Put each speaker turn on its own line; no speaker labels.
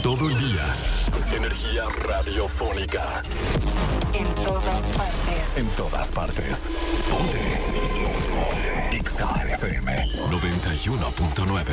todo el día. Energía radiofónica.
En todas partes.
En todas partes. Ponte. Exa FM 91.9.